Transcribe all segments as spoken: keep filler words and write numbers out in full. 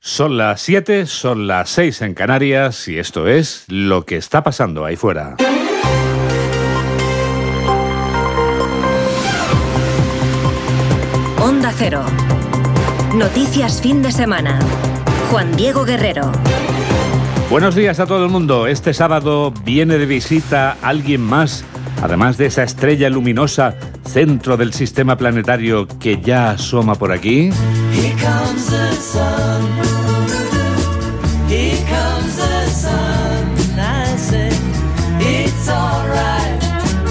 Son las siete, son las seis en Canarias y esto es lo que está pasando ahí fuera. Onda Cero. Noticias fin de semana. Juan Diego Guerrero. Buenos días a todo el mundo. Este sábado viene de visita alguien más, además de esa estrella luminosa, centro del sistema planetario que ya asoma por aquí. Here comes the sun. Here comes the sun. I said, it's all right.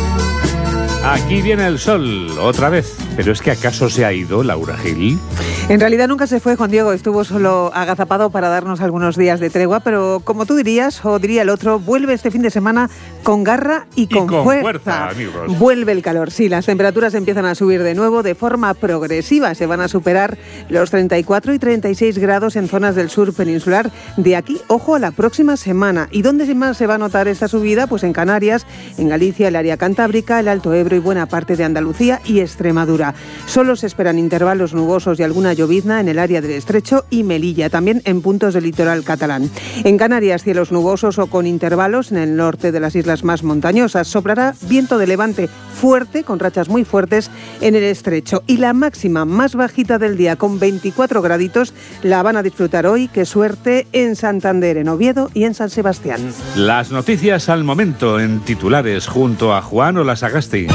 Aquí viene el sol, otra vez. ¿Pero es que acaso se ha ido Laura Gil? En realidad nunca se fue, Juan Diego, estuvo solo agazapado para darnos algunos días de tregua, pero como tú dirías, o diría el otro, vuelve este fin de semana con garra y con, y con fuerza. fuerza, amigos. Vuelve el calor, sí, las temperaturas empiezan a subir de nuevo de forma progresiva, se van a superar los treinta y cuatro y treinta y seis grados en zonas del sur peninsular. De aquí, ojo, a la próxima semana. ¿Y dónde más se va a notar esta subida? Pues en Canarias, en Galicia, el área cantábrica, el Alto Ebro y buena parte de Andalucía y Extremadura. Solo se esperan intervalos nubosos y alguna llovizna en el área del Estrecho y Melilla, también en puntos del litoral catalán. En Canarias, cielos nubosos o con intervalos en el norte de las islas más montañosas. Soplará viento de levante fuerte, con rachas muy fuertes en el Estrecho. Y la máxima más bajita del día, con veinticuatro graditos, la van a disfrutar hoy. Qué suerte en Santander, en Oviedo y en San Sebastián. Las noticias al momento en titulares junto a Juan Olasagasti.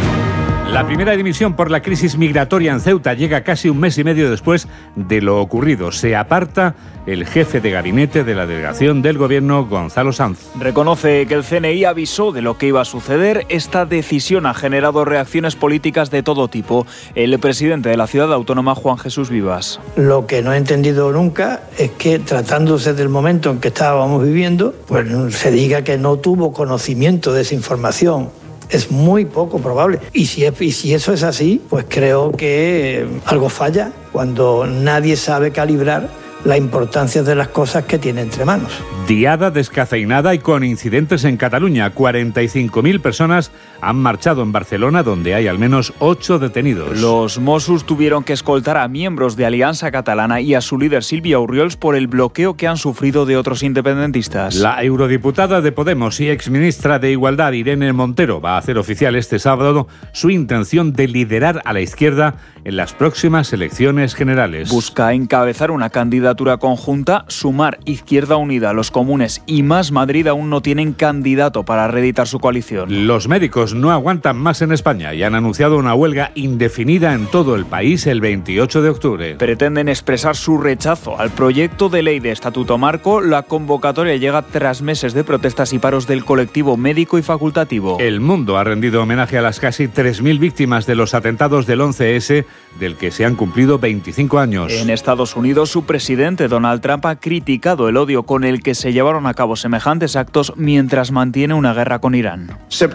La primera dimisión por la crisis migratoria en Ceuta llega casi un mes y medio después de lo ocurrido. Se aparta el jefe de gabinete de la delegación del gobierno, Gonzalo Sanz. Reconoce que el C N I avisó de lo que iba a suceder. Esta decisión ha generado reacciones políticas de todo tipo. El presidente de la ciudad autónoma, Juan Jesús Vivas. Lo que no he entendido nunca es que, tratándose del momento en que estábamos viviendo, pues se diga que no tuvo conocimiento de esa información. Es muy poco probable. Y si, es, y si eso es así, pues creo que algo falla cuando nadie sabe calibrar la importancia de las cosas que tiene entre manos. Diada descafeinada y con incidentes en Cataluña. cuarenta y cinco mil personas han marchado en Barcelona, donde hay al menos ocho detenidos. Los Mossos tuvieron que escoltar a miembros de Alianza Catalana y a su líder Sílvia Orriols por el bloqueo que han sufrido de otros independentistas. La eurodiputada de Podemos y exministra de Igualdad, Irene Montero, va a hacer oficial este sábado su intención de liderar a la izquierda en las próximas elecciones generales. Busca encabezar una candidatura conjunta. Sumar, Izquierda Unida, Los Comunes y Más Madrid aún no tienen candidato para reeditar su coalición. Los médicos no aguantan más en España y han anunciado una huelga indefinida en todo el país el veintiocho de octubre. Pretenden expresar su rechazo al proyecto de ley de estatuto marco. La convocatoria llega tras meses de protestas y paros del colectivo médico y facultativo. El mundo ha rendido homenaje a las casi tres mil víctimas de los atentados del once ese, del que se han cumplido veinticinco años. En Estados Unidos, su presidente Donald Trump ha criticado el odio con el que se llevaron a cabo semejantes actos mientras mantiene una guerra con Irán.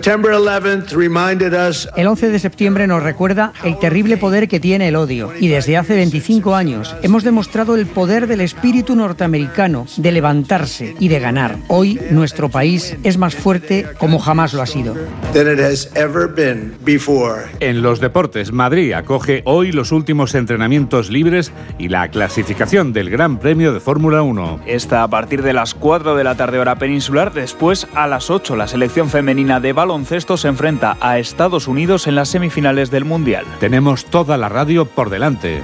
El once de septiembre nos recuerda el terrible poder que tiene el odio, y desde hace veinticinco años hemos demostrado el poder del espíritu norteamericano de levantarse y de ganar. Hoy nuestro país es más fuerte como jamás lo ha sido. En los deportes, Madrid acoge hoy los últimos entrenamientos libres y la clasificación del Gran Premio de Fórmula uno. Esta a partir de las cuatro de la tarde hora peninsular. Después, a las ocho, la selección femenina de baloncesto se enfrenta a Estados Unidos en las semifinales del Mundial. Tenemos toda la radio por delante.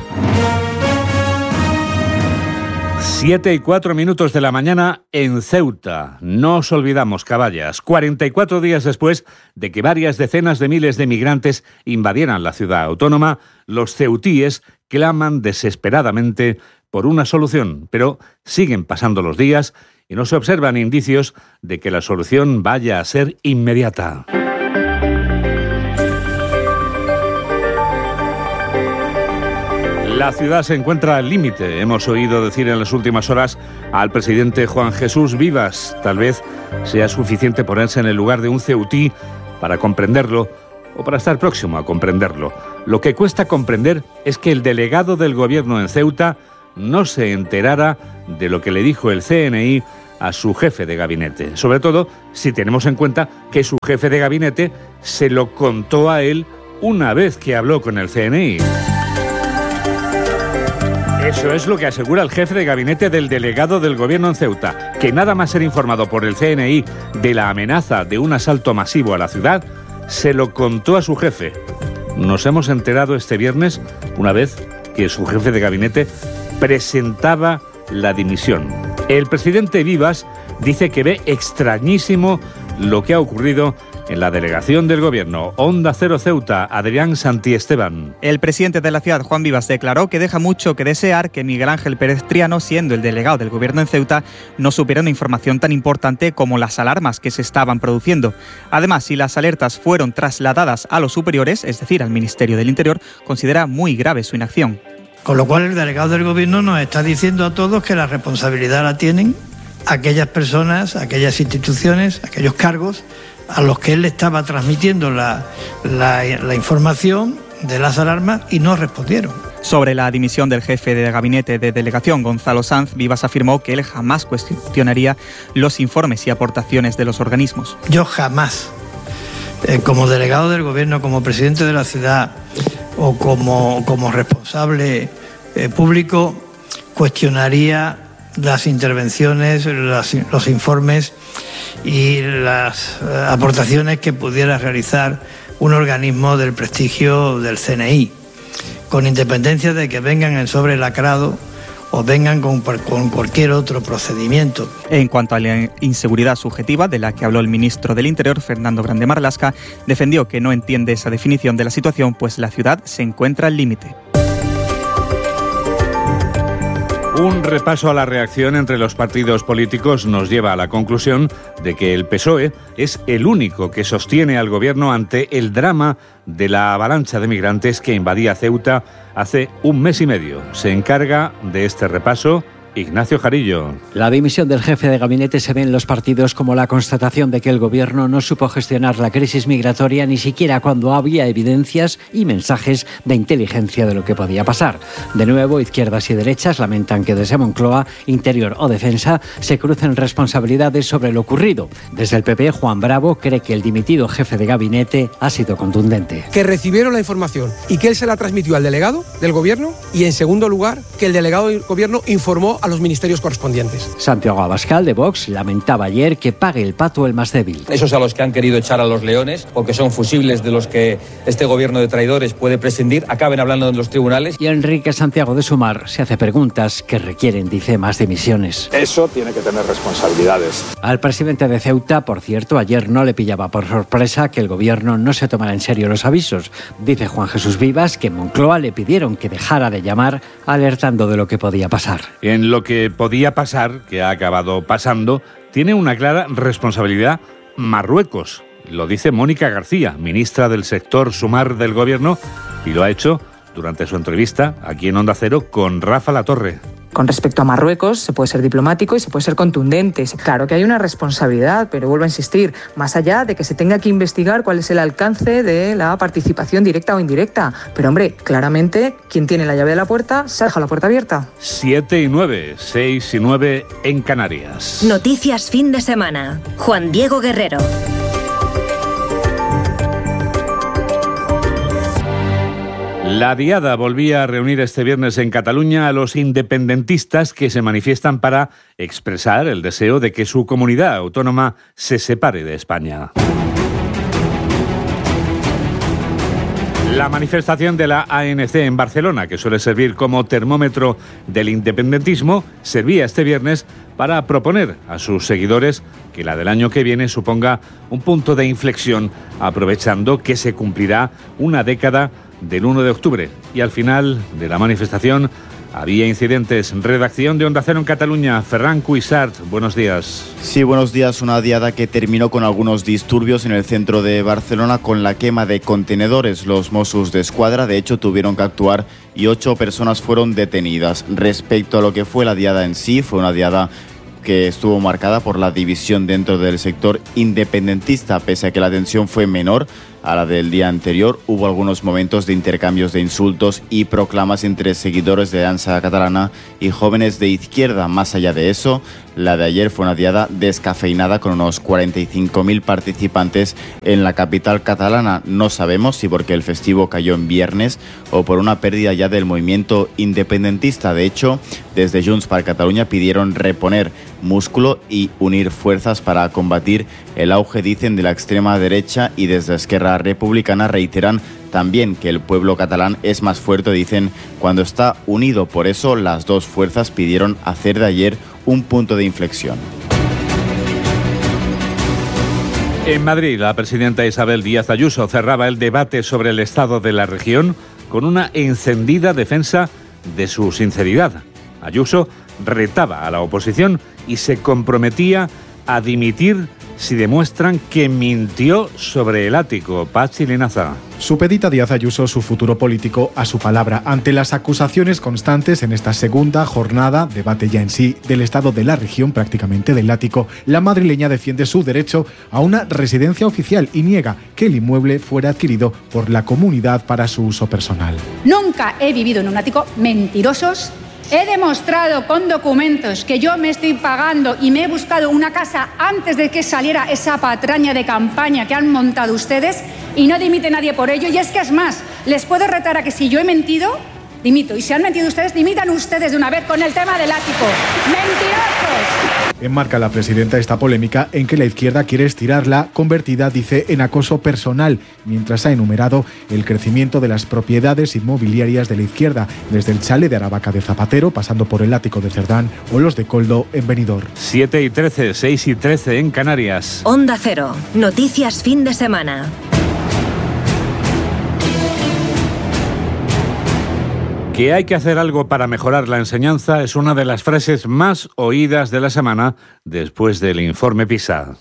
Siete y cuatro minutos de la mañana en Ceuta. No os olvidamos, caballas, cuarenta y cuatro días después de que varias decenas de miles de migrantes invadieran la ciudad autónoma, los ceutíes claman desesperadamente por una solución, pero siguen pasando los días y no se observan indicios de que la solución vaya a ser inmediata. La ciudad se encuentra al límite. Hemos oído decir en las últimas horas al presidente Juan Jesús Vivas. Tal vez sea suficiente ponerse en el lugar de un ceutí para comprenderlo o para estar próximo a comprenderlo. Lo que cuesta comprender es que el delegado del gobierno en Ceuta no se enterara de lo que le dijo el C N I a su jefe de gabinete. Sobre todo si tenemos en cuenta que su jefe de gabinete se lo contó a él una vez que habló con el C N I. Eso es lo que asegura el jefe de gabinete del delegado del gobierno en Ceuta, que nada más ser informado por el C N I de la amenaza de un asalto masivo a la ciudad, se lo contó a su jefe. Nos hemos enterado este viernes, una vez que su jefe de gabinete presentaba la dimisión. El presidente Vivas dice que ve extrañísimo lo que ha ocurrido en la delegación del gobierno. Onda Cero Ceuta, Adrián Santiesteban. El presidente de la ciudad, Juan Vivas, declaró que deja mucho que desear que Miguel Ángel Pérez Triano, siendo el delegado del gobierno en Ceuta, no supiera una información tan importante como las alarmas que se estaban produciendo. Además, si las alertas fueron trasladadas a los superiores, es decir, al Ministerio del Interior, considera muy grave su inacción. Con lo cual el delegado del gobierno nos está diciendo a todos que la responsabilidad la tienen aquellas personas, aquellas instituciones, aquellos cargos a los que él le estaba transmitiendo la, la, la información de las alarmas y no respondieron. Sobre la dimisión del jefe de gabinete de delegación, Gonzalo Sanz, Vivas afirmó que él jamás cuestionaría los informes y aportaciones de los organismos. Yo jamás, eh, como delegado del gobierno, como presidente de la ciudad o como, como responsable eh, público, cuestionaría las intervenciones, las, los informes y las eh, aportaciones que pudiera realizar un organismo del prestigio del C N I, con independencia de que vengan en sobre lacrado o vengan con, con cualquier otro procedimiento. En cuanto a la inseguridad subjetiva, de la que habló el ministro del Interior, Fernando Grande Marlaska, defendió que no entiende esa definición de la situación, pues la ciudad se encuentra al límite. Un repaso a la reacción entre los partidos políticos nos lleva a la conclusión de que el P S O E es el único que sostiene al gobierno ante el drama de la avalancha de migrantes que invadía Ceuta hace un mes y medio. Se encarga de este repaso Ignacio Jarillo. La dimisión del jefe de gabinete se ve en los partidos como la constatación de que el gobierno no supo gestionar la crisis migratoria ni siquiera cuando había evidencias y mensajes de inteligencia de lo que podía pasar. De nuevo, izquierdas y derechas lamentan que desde Moncloa, Interior o Defensa se crucen responsabilidades sobre lo ocurrido. Desde el P P, Juan Bravo cree que el dimitido jefe de gabinete ha sido contundente. Que recibieron la información y que él se la transmitió al delegado del gobierno y, en segundo lugar, que el delegado del gobierno informó a los ministerios correspondientes. Santiago Abascal, de Vox, lamentaba ayer que pague el pato el más débil. Esos a los que han querido echar a los leones, o que son fusibles de los que este gobierno de traidores puede prescindir, acaben hablando en los tribunales. Y Enrique Santiago de Sumar se hace preguntas que requieren, dice, más dimisiones. Eso tiene que tener responsabilidades. Al presidente de Ceuta, por cierto, ayer no le pillaba por sorpresa que el gobierno no se tomara en serio los avisos. Dice Juan Jesús Vivas que en Moncloa le pidieron que dejara de llamar, alertando de lo que podía pasar. En lo que podía pasar, que ha acabado pasando, tiene una clara responsabilidad Marruecos. Lo dice Mónica García, ministra del sector Sumar del gobierno, y lo ha hecho durante su entrevista aquí en Onda Cero con Rafa Latorre. Con respecto a Marruecos, se puede ser diplomático y se puede ser contundente. Claro que hay una responsabilidad, pero vuelvo a insistir, más allá de que se tenga que investigar cuál es el alcance de la participación directa o indirecta. Pero hombre, claramente, quien tiene la llave de la puerta, se ha dejado la puerta abierta. siete y nueve, seis y nueve en Canarias. Noticias fin de semana. Juan Diego Guerrero. La Diada volvía a reunir este viernes en Cataluña a los independentistas que se manifiestan para expresar el deseo de que su comunidad autónoma se separe de España. La manifestación de la A N C en Barcelona, que suele servir como termómetro del independentismo, servía este viernes para proponer a sus seguidores que la del año que viene suponga un punto de inflexión, aprovechando que se cumplirá una década del uno de octubre. Y al final de la manifestación había incidentes. Redacción de Onda Cero en Cataluña, Ferran Cuissart, buenos días. Sí, buenos días. Una diada que terminó con algunos disturbios en el centro de Barcelona con la quema de contenedores. Los Mossos de Escuadra, de hecho, tuvieron que actuar y ocho personas fueron detenidas. Respecto a lo que fue la diada en sí, fue una diada que estuvo marcada por la división dentro del sector independentista, pese a que la tensión fue menor. a la del día anterior. Hubo algunos momentos de intercambios de insultos y proclamas entre seguidores de Alianza Catalana y jóvenes de izquierda. Más allá de eso, la de ayer fue una diada descafeinada con unos cuarenta y cinco mil participantes en la capital catalana. No sabemos si porque el festivo cayó en viernes o por una pérdida ya del movimiento independentista. De hecho, desde Junts per Catalunya pidieron reponer músculo y unir fuerzas para combatir el auge, dicen, de la extrema derecha, y desde Esquerra Republicana reiteran también que el pueblo catalán es más fuerte, dicen, cuando está unido. Por eso las dos fuerzas pidieron hacer de ayer un punto de inflexión. En Madrid, la presidenta Isabel Díaz Ayuso cerraba el debate sobre el estado de la región con una encendida defensa de su sinceridad. Ayuso retaba a la oposición y se comprometía a dimitir si demuestran que mintió sobre el ático. Pachi Linaza. Supedita Díaz Ayuso su futuro político a su palabra ante las acusaciones constantes en esta segunda jornada, debate ya en sí, del estado de la región, prácticamente del ático. La madrileña defiende su derecho a una residencia oficial y niega que el inmueble fuera adquirido por la comunidad para su uso personal. Nunca he vivido en un ático. Mentirosos. He demostrado con documentos que yo me estoy pagando y me he buscado una casa antes de que saliera esa patraña de campaña que han montado ustedes, y no dimite nadie por ello. Y es que es más, les puedo retar a que si yo he mentido, dimito. Y si han mentido ustedes, dimitan ustedes de una vez con el tema del ático. ¡Mentirosos! Enmarca la presidenta esta polémica en que la izquierda quiere estirarla, convertida, dice, en acoso personal, mientras ha enumerado el crecimiento de las propiedades inmobiliarias de la izquierda, desde el chale de Aravaca de Zapatero, pasando por el ático de Cerdán o los de Coldo en Benidorm. siete y trece, seis y trece en Canarias. Onda Cero. Noticias fin de semana. Que hay que hacer algo para mejorar la enseñanza es una de las frases más oídas de la semana después del informe PISA.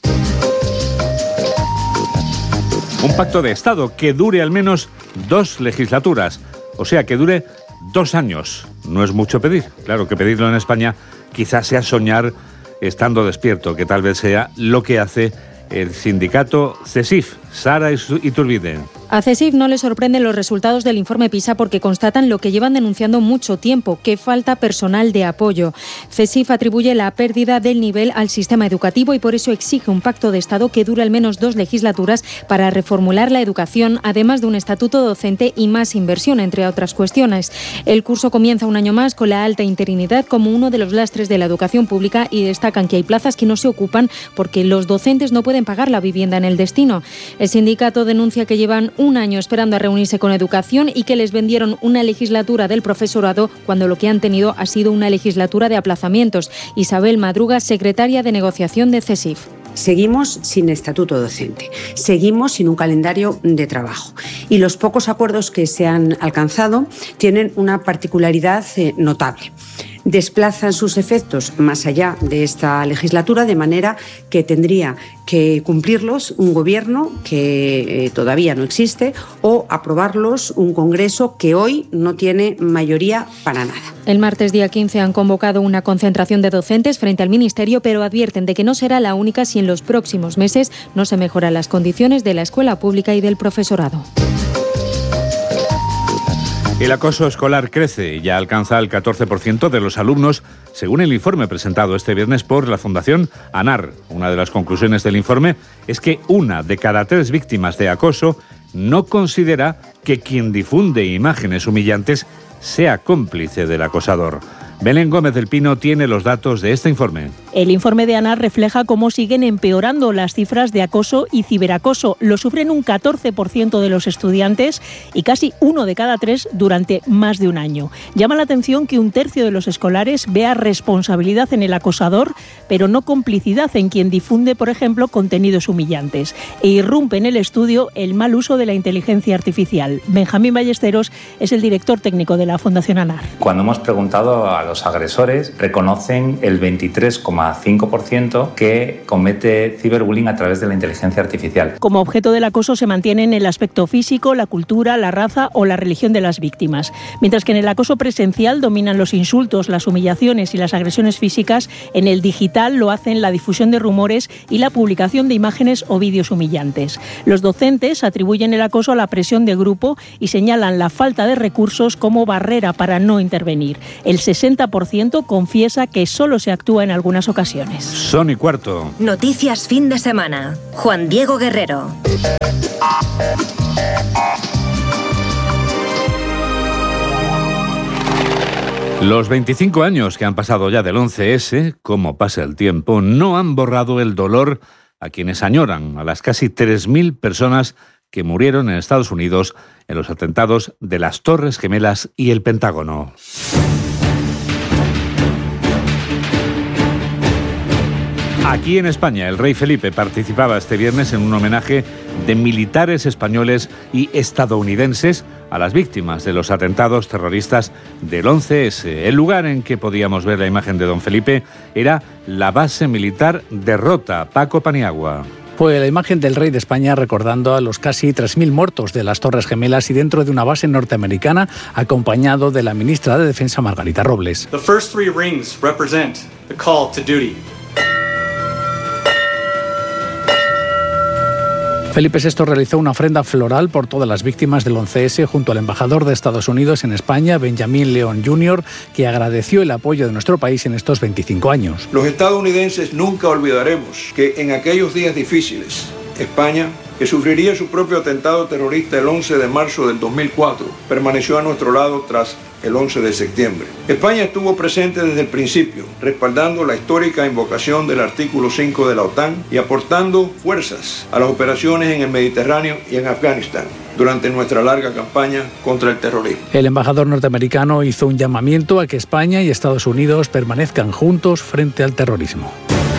Un pacto de Estado que dure al menos dos legislaturas, o sea, que dure dos años. No es mucho pedir. Claro que pedirlo en España quizás sea soñar estando despierto, que tal vez sea lo que hace el sindicato CESIF. Sara Iturbide. A CESIF no le sorprenden los resultados del informe PISA porque constatan lo que llevan denunciando mucho tiempo, que falta personal de apoyo. CESIF atribuye la pérdida del nivel al sistema educativo y por eso exige un pacto de Estado que dure al menos dos legislaturas para reformular la educación, además de un estatuto docente y más inversión, entre otras cuestiones. El curso comienza un año más con la alta interinidad como uno de los lastres de la educación pública y destacan que hay plazas que no se ocupan porque los docentes no pueden pagar la vivienda en el destino. El sindicato denuncia que llevan un año esperando a reunirse con Educación y que les vendieron una legislatura del profesorado cuando lo que han tenido ha sido una legislatura de aplazamientos. Isabel Madruga, secretaria de negociación de CESIF. Seguimos sin estatuto docente, seguimos sin un calendario de trabajo y los pocos acuerdos que se han alcanzado tienen una particularidad eh, notable. Desplazan sus efectos más allá de esta legislatura, de manera que tendría que cumplirlos un gobierno que eh, todavía no existe o aprobarlos un Congreso que hoy no tiene mayoría para nada. El martes día quince han convocado una concentración de docentes frente al Ministerio, pero advierten de que no será la única si en los próximos meses no se mejoran las condiciones de la escuela pública y del profesorado. El acoso escolar crece y ya alcanza el catorce por ciento de los alumnos, según el informe presentado este viernes por la Fundación ANAR. Una de las conclusiones del informe es que una de cada tres víctimas de acoso no considera que quien difunde imágenes humillantes sea cómplice del acosador. Belén Gómez del Pino tiene los datos de este informe. El informe de ANAR refleja cómo siguen empeorando las cifras de acoso y ciberacoso. Lo sufren un catorce por ciento de los estudiantes y casi uno de cada tres durante más de un año. Llama la atención que un tercio de los escolares vea responsabilidad en el acosador, pero no complicidad en quien difunde, por ejemplo, contenidos humillantes. E irrumpe en el estudio el mal uso de la inteligencia artificial. Benjamín Ballesteros es el director técnico de la Fundación ANAR. Cuando hemos preguntado a los agresores, reconocen el veintitrés coma coma cinco por ciento que comete ciberbullying a través de la inteligencia artificial. Como objeto del acoso se mantienen el aspecto físico, la cultura, la raza o la religión de las víctimas. Mientras que en el acoso presencial dominan los insultos, las humillaciones y las agresiones físicas, en el digital lo hacen la difusión de rumores y la publicación de imágenes o vídeos humillantes. Los docentes atribuyen el acoso a la presión de grupo y señalan la falta de recursos como barrera para no intervenir. El sesenta por ciento confiesa que solo se actúa en algunas ocasiones. Son y cuarto. Noticias fin de semana. Juan Diego Guerrero. Los veinticinco años que han pasado ya del once ese, como pasa el tiempo, no han borrado el dolor a quienes añoran a las casi tres mil personas que murieron en Estados Unidos en los atentados de las Torres Gemelas y el Pentágono. Aquí en España, el rey Felipe participaba este viernes en un homenaje de militares españoles y estadounidenses a las víctimas de los atentados terroristas del once ese. El lugar en que podíamos ver la imagen de don Felipe era la base militar de Rota. Paco Paniagua. Fue la imagen del rey de España recordando a los casi tres mil muertos de las Torres Gemelas y dentro de una base norteamericana, acompañado de la ministra de Defensa Margarita Robles. The first three rings represent the call to duty. Felipe sexto realizó una ofrenda floral por todas las víctimas del once ese junto al embajador de Estados Unidos en España, Benjamín León junior, que agradeció el apoyo de nuestro país en estos veinticinco años. Los estadounidenses nunca olvidaremos que en aquellos días difíciles, España, que sufriría su propio atentado terrorista el once de marzo del dos mil cuatro, permaneció a nuestro lado tras el once de septiembre. España estuvo presente desde el principio, respaldando la histórica invocación del artículo cinco de la OTAN y aportando fuerzas a las operaciones en el Mediterráneo y en Afganistán durante nuestra larga campaña contra el terrorismo. El embajador norteamericano hizo un llamamiento a que España y Estados Unidos permanezcan juntos frente al terrorismo.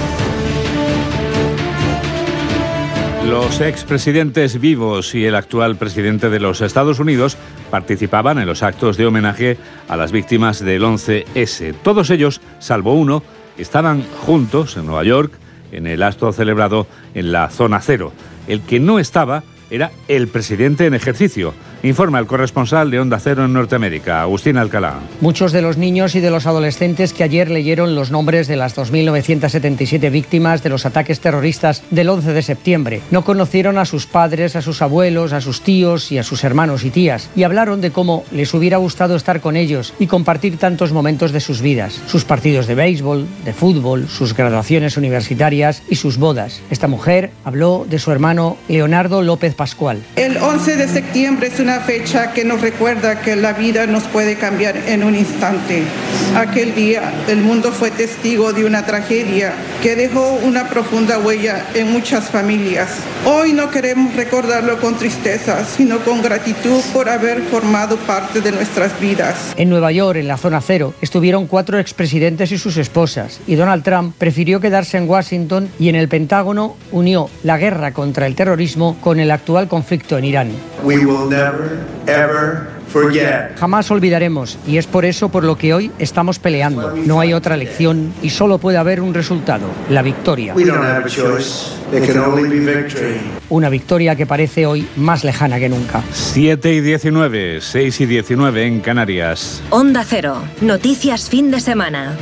Los expresidentes vivos y el actual presidente de los Estados Unidos participaban en los actos de homenaje a las víctimas del once ese. Todos ellos, salvo uno, estaban juntos en Nueva York en el acto celebrado en la Zona Cero. El que no estaba era el presidente en ejercicio. Informa el corresponsal de Onda Cero en Norteamérica, Agustín Alcalá. Muchos de los niños y de los adolescentes que ayer leyeron los nombres de las dos mil novecientas setenta y siete víctimas de los ataques terroristas del once de septiembre no conocieron a sus padres, a sus abuelos, a sus tíos y a sus hermanos y tías y hablaron de cómo les hubiera gustado estar con ellos y compartir tantos momentos de sus vidas, sus partidos de béisbol, de fútbol, sus graduaciones universitarias y sus bodas. Esta mujer habló de su hermano Leonardo López Pascual. El once de septiembre es una fecha que nos recuerda que la vida nos puede cambiar en un instante. Aquel día el mundo fue testigo de una tragedia que dejó una profunda huella en muchas familias. Hoy no queremos recordarlo con tristeza, sino con gratitud por haber formado parte de nuestras vidas. En Nueva York, en la Zona Cero, estuvieron cuatro expresidentes y sus esposas, y Donald Trump prefirió quedarse en Washington y en el Pentágono unió la guerra contra el terrorismo con el actual conflicto en Irán. We will never, ever forget. Jamás olvidaremos, y es por eso por lo que hoy estamos peleando. No hay otra elección y solo puede haber un resultado, la victoria. We don't have a choice. There can only be victory. Una victoria que parece hoy más lejana que nunca. siete y diecinueve, seis y diecinueve en Canarias. Onda Cero, noticias fin de semana.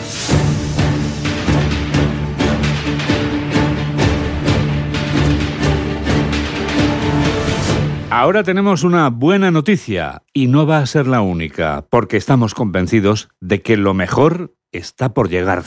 Ahora tenemos una buena noticia y no va a ser la única, porque estamos convencidos de que lo mejor está por llegar.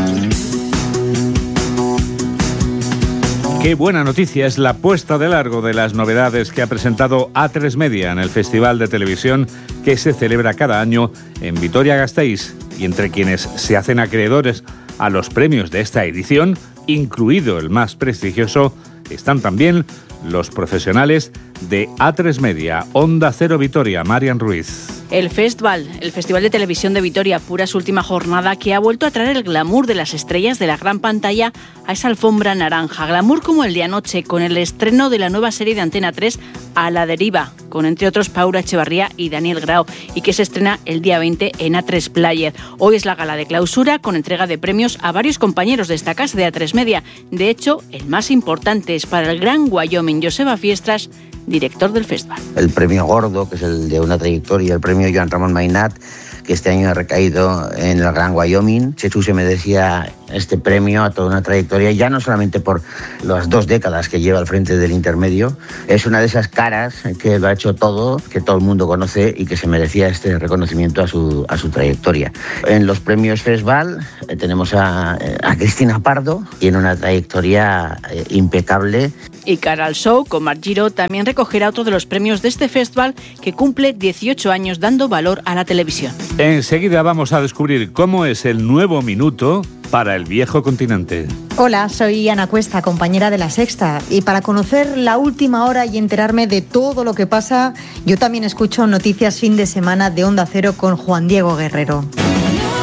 Qué buena noticia es la puesta de largo de las novedades que ha presentado A tres Media en el Festival de Televisión que se celebra cada año en Vitoria-Gasteiz, y entre quienes se hacen acreedores a los premios de esta edición, incluido el más prestigioso, están también los profesionales de A tres Media, Onda Cero Vitoria, Marian Ruiz. El Festival, el Festival de Televisión de Vitoria, pura su última jornada, que ha vuelto a traer el glamour de las estrellas de la gran pantalla a esa alfombra naranja. Glamour como el de anoche, con el estreno de la nueva serie de Antena tres, A la Deriva, con entre otros Paula Echevarría y Daniel Grau, y que se estrena el día veinte en A tres Player. Hoy es la gala de clausura con entrega de premios a varios compañeros de esta casa de A tres Media. De hecho, el más importante es para el Gran Wyoming Joseba Fiestras, director del festival. El premio gordo, que es el de una trayectoria, el premio Joan Ramón Mainat, que este año ha recaído en el Gran Wyoming. Jesús se merecía este premio a toda una trayectoria, ya no solamente por las dos décadas que lleva al frente del intermedio, es una de esas caras que lo ha hecho todo, que todo el mundo conoce y que se merecía este reconocimiento a su, a su trayectoria. En los premios Festival eh, tenemos a, a Cristina Pardo, tiene una trayectoria eh, impecable. Y cara al show, con Marc Giro también recogerá otro de los premios de este festival que cumple dieciocho años dando valor a la televisión. Enseguida vamos a descubrir cómo es el nuevo minuto para el viejo continente. Hola, soy Ana Cuesta, compañera de La Sexta, y para conocer la última hora y enterarme de todo lo que pasa, yo también escucho Noticias Fin de Semana de Onda Cero con Juan Diego Guerrero.